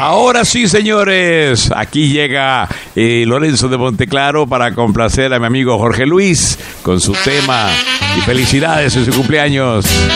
Ahora sí, señores, aquí llega Lorenzo de Monteclaro para complacer a mi amigo Jorge Luis con su tema y felicidades en su cumpleaños.